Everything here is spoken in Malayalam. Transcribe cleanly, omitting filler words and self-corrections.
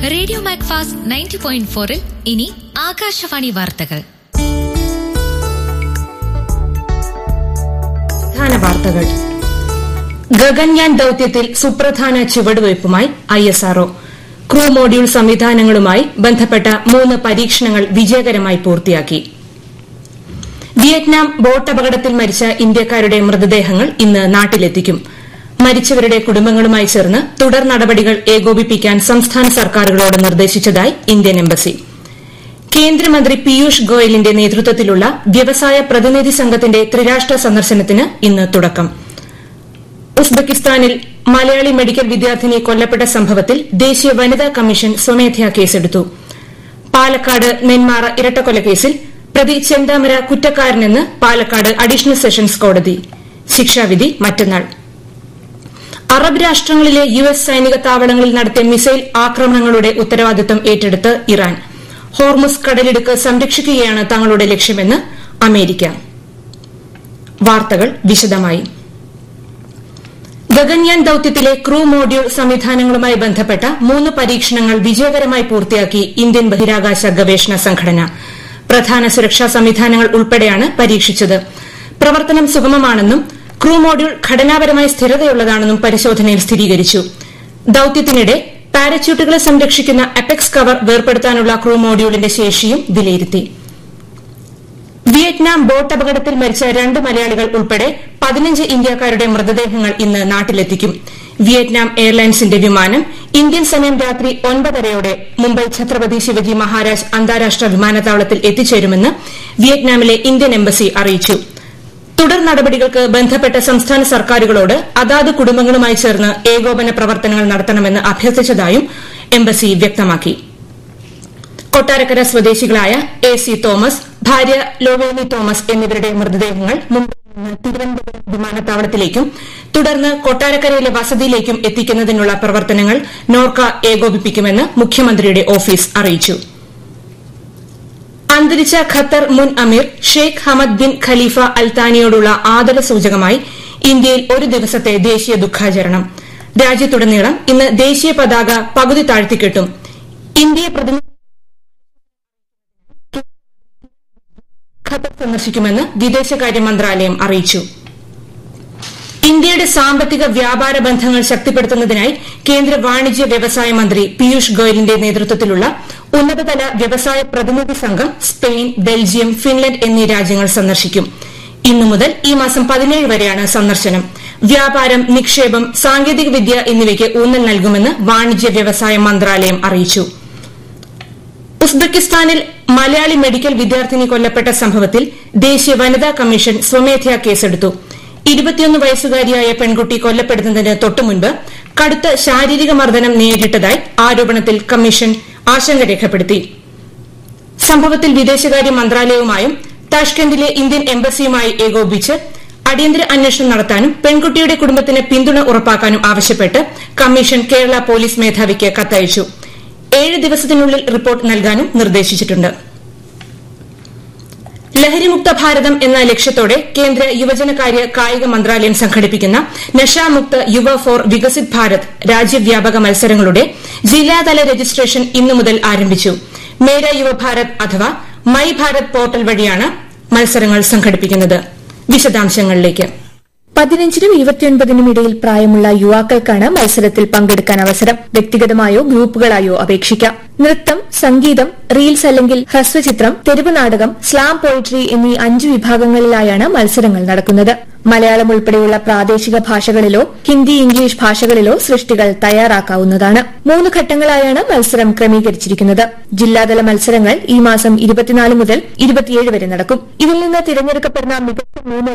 റേഡിയോ മാക്ഫാസ്റ്റ് 90.4 ഇനി ആകാശവാണി വാർത്തകൾ. പ്രധാന വാർത്തകൾ. ഗഗൻയാൻ ദൌത്യത്തിൽ സുപ്രധാന ചുവടുവയ്പുമായി ISRO. ക്രൂ മോഡ്യൂൾ സംവിധാനങ്ങളുമായി ബന്ധപ്പെട്ട 3 പരീക്ഷണങ്ങൾ വിജയകരമായി പൂർത്തിയാക്കി. വിയറ്റ്നാം ബോട്ടപകടത്തിൽ മരിച്ച ഇന്ത്യക്കാരുടെ മൃതദേഹങ്ങൾ ഇന്ന് നാട്ടിലെത്തിക്കും. മരിച്ചവരുടെ കുടുംബങ്ങളുമായി ചേർന്ന് തുടർ നടപടികൾ ഏകോപിപ്പിക്കാൻ സംസ്ഥാന സർക്കാരുകളോട് നിർദ്ദേശിച്ചതായി ഇന്ത്യൻ എംബസി. കേന്ദ്രമന്ത്രി പീയൂഷ് ഗോയലിന്റെ നേതൃത്വത്തിലുള്ള വ്യവസായ പ്രതിനിധി സംഘത്തിന്റെ ത്രിരാഷ്ട്ര സന്ദർശനത്തിന് ഇന്ന് തുടക്കം. ഉസ്ബെക്കിസ്ഥാനിൽ മലയാളി മെഡിക്കൽ വിദ്യാർത്ഥിനി കൊല്ലപ്പെട്ട സംഭവത്തിൽ ദേശീയ വനിതാ കമ്മീഷൻ സ്വമേധയാ കേസെടുത്തു. പാലക്കാട് നെന്മാറ ഇരട്ടക്കൊലക്കേസിൽ പ്രതി ചെന്താമര കുറ്റക്കാരനെന്ന് പാലക്കാട് അഡീഷണൽ സെഷൻസ് കോടതി. ശിക്ഷാവിധി മറ്റന്നാൾ. അറബ് രാഷ്ട്രങ്ങളിലെ US സൈനിക താവളങ്ങളിൽ നടത്തിയ മിസൈൽ ആക്രമണങ്ങളുടെ ഉത്തരവാദിത്തം ഏറ്റെടുത്ത് ഇറാൻ. ഹോർമുസ് കടലിടുക്ക് സംരക്ഷിക്കുകയാണ് തങ്ങളുടെ ലക്ഷ്യമെന്ന് അമേരിക്ക. വാർത്തകൾ വിശദമായി. ഗഗൻയാൻ ദൌത്യത്തിലെ ക്രൂ മോഡ്യൂൾ സംവിധാനങ്ങളുമായി ബന്ധപ്പെട്ട 3 പരീക്ഷണങ്ങൾ വിജയകരമായി പൂർത്തിയാക്കി ഇന്ത്യൻ ബഹിരാകാശ ഗവേഷണ സംഘടന. പ്രധാന സുരക്ഷാ സംവിധാനങ്ങൾ ഉൾപ്പെടെയാണ് പരീക്ഷിച്ചത്. പ്രവർത്തനം സുഗമമാണെന്നും ക്രൂ മോഡ്യൂൾ ഘടനാപരമായി സ്ഥിരതയുള്ളതാണെന്നും പരിശോധനയിൽ സ്ഥിരീകരിച്ചു. ദൌത്യത്തിനിടെ പാരച്യൂട്ടുകളെ സംരക്ഷിക്കുന്ന അപെക്സ് കവർ വേർപെടുത്താനുള്ള ക്രൂ മോഡ്യൂളിന്റെ ശേഷിയും വിലയിരുത്തി. വിയറ്റ്നാം ബോട്ട് അപകടത്തിൽ മരിച്ച 2 മലയാളികൾ ഉൾപ്പെടെ 15 ഇന്ത്യക്കാരുടെ മൃതദേഹങ്ങൾ ഇന്ന് നാട്ടിലെത്തിക്കും. വിയറ്റ്നാം എയർലൈൻസിന്റെ വിമാനം ഇന്ത്യൻ സമയം രാത്രി 9:30 മുംബൈ ഛത്രപതി ശിവജി മഹാരാജ് അന്താരാഷ്ട്ര വിമാനത്താവളത്തിൽ എത്തിച്ചേരുമെന്ന് വിയറ്റ്നാമിലെ ഇന്ത്യൻ എംബസി അറിയിച്ചു. തുടർ നടപടികൾക്ക് ബന്ധപ്പെട്ട സംസ്ഥാന സർക്കാരുകളോട് അതാത് കുടുംബങ്ങളുമായി ചേർന്ന് ഏകോപന പ്രവർത്തനങ്ങൾ നടത്തണമെന്ന് അഭ്യർത്ഥിച്ചതായും എംബസി വ്യക്തമാക്കി. കൊട്ടാരക്കര സ്വദേശികളായ AC തോമസ്, ഭാര്യ ലോവേനി തോമസ് എന്നിവരുടെ മൃതദേഹങ്ങൾ മുംബൈയിൽ നിന്ന് തിരുവനന്തപുരം വിമാനത്താവളത്തിലേക്കും തുടർന്ന് കൊട്ടാരക്കരയിലെ വസതിയിലേക്കും എത്തിക്കുന്നതിനുള്ള പ്രവർത്തനങ്ങൾ നോർക്ക ഏകോപിപ്പിക്കുമെന്ന് മുഖ്യമന്ത്രിയുടെ ഓഫീസ് അറിയിച്ചു. അന്തരിച്ച ഖത്തർ മുൻ അമീർ ഷെയ്ഖ് ഹമദ് ബിൻ ഖലീഫ അൽത്താനിയോടുള്ള ആദരസൂചകമായി ഇന്ത്യയിൽ ഒരു ദിവസത്തെ ദേശീയ ദുഃഖാചരണം. രാജ്യത്തുടനീളം ഇന്ന് ദേശീയ പതാക പകുതി താഴ്ത്തിക്കെട്ടും. ഇന്ത്യയെ പ്രതിനിധീകരിച്ച് ഖത്തർ സന്ദർശിക്കുമെന്ന് വിദേശകാര്യ മന്ത്രാലയം അറിയിച്ചു. ഇന്ത്യയുടെ സാമ്പത്തിക വ്യാപാര ബന്ധങ്ങൾ ശക്തിപ്പെടുത്തുന്നതിനായി കേന്ദ്ര വാണിജ്യ വ്യവസായ മന്ത്രി പീയൂഷ് ഗോയലിന്റെ നേതൃത്വത്തിലുള്ള ഉന്നതതല വ്യവസായ പ്രതിനിധി സംഘം സ്പെയിൻ, ബെൽജിയം, ഫിൻലൻഡ് എന്നീ രാജ്യങ്ങൾ സന്ദർശിക്കും. ഇന്നു മുതൽ ഈ മാസം 17 വരെയാണ് സന്ദർശനം. വ്യാപാരം, നിക്ഷേപം, സാങ്കേതികവിദ്യ എന്നിവയ്ക്ക് ഊന്നൽ നൽകുമെന്ന് വാണിജ്യ വ്യവസായ മന്ത്രാലയം അറിയിച്ചു. ഉസ്ബെക്കിസ്ഥാനിൽ മലയാളി മെഡിക്കൽ വിദ്യാർത്ഥിനി കൊല്ലപ്പെട്ട സംഭവത്തിൽ ദേശീയ വനിതാ കമ്മീഷൻ സ്വമേധയാ കേസെടുത്തു. 21 വയസ്സുകാരിയായ പെൺകുട്ടി കൊല്ലപ്പെടുന്നതിന് തൊട്ടുമുൻപ് കടുത്ത ശാരീരിക മർദ്ദനം നേരിട്ടതായി ആരോപണത്തിൽ കമ്മീഷൻ ആശങ്ക രേഖപ്പെടുത്തി. സംഭവത്തിൽ വിദേശകാര്യ മന്ത്രാലയവുമായും താഷ്കെന്റിലെ ഇന്ത്യൻ എംബസിയുമായി ഏകോപിപ്പിച്ച് അടിയന്തര അന്വേഷണം നടത്താനും പെൺകുട്ടിയുടെ കുടുംബത്തിന് പിന്തുണ ഉറപ്പാക്കാനും ആവശ്യപ്പെട്ട് കമ്മീഷൻ കേരള പോലീസ് മേധാവിക്ക് കത്തയച്ചു. 7 ദിവസത്തിനുള്ളിൽ റിപ്പോർട്ട് നൽകാനും നിർദ്ദേശിച്ചിട്ടുണ്ട്. ലഹരിമുക്ത ഭാരതം എന്ന ലക്ഷ്യത്തോടെ കേന്ദ്ര യുവജനകാര്യ കായിക മന്ത്രാലയം സംഘടിപ്പിക്കുന്ന നഷാമുക്ത് യുവ ഫോർ വികസിത് ഭാരത് രാജ്യവ്യാപക മത്സരങ്ങളുടെ ജില്ലാതല രജിസ്ട്രേഷൻ ഇന്നു മുതൽ ആരംഭിച്ചു. മേര യുവഭാരത് അഥവാ മൈ ഭാരത് പോർട്ടൽ വഴിയാണ് മത്സരങ്ങൾ സംഘടിപ്പിക്കുന്നത്. വിശദാംശങ്ങളിലേക്ക്. 15നും 29നും ഇടയിൽ പ്രായമുള്ള യുവാക്കൾക്കാണ് മത്സരത്തിൽ പങ്കെടുക്കാൻ അവസരം. വ്യക്തിഗതമായോ ഗ്രൂപ്പുകളായോ അപേക്ഷിക്കാം. നൃത്തം, സംഗീതം, റീൽസ് അല്ലെങ്കിൽ ഹ്രസ്വചിത്രം, തെരുവ് നാടകം, സ്ലാം പോയിട്രി എന്നീ 5 വിഭാഗങ്ങളിലായാണ് മത്സരങ്ങൾ നടക്കുന്നത്. മലയാളം ഉൾപ്പെടെയുള്ള പ്രാദേശിക ഭാഷകളിലോ ഹിന്ദി, ഇംഗ്ലീഷ് ഭാഷകളിലോ സൃഷ്ടികൾ തയ്യാറാക്കാവുന്നതാണ്. 3 ഘട്ടങ്ങളായാണ് മത്സരം ക്രമീകരിച്ചിരിക്കുന്നത്. ജില്ലാതല മത്സരങ്ങൾ ഈ മാസം 24 മുതൽ 27 വരെ നടക്കും. ഇതിൽ നിന്ന് തിരഞ്ഞെടുക്കപ്പെടുന്ന മികച്ച 3